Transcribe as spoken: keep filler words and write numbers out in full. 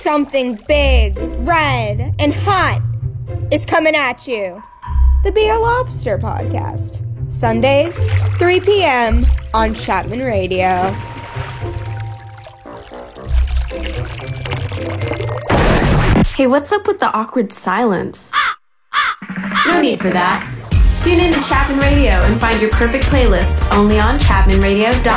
Something big, red, and hot is coming at you. The Be a Lobster Podcast. Sundays, three p.m. on Chapman Radio. Hey, what's up with the awkward silence? No need for that. Tune in to Chapman Radio and find your perfect playlist only on chapman radio dot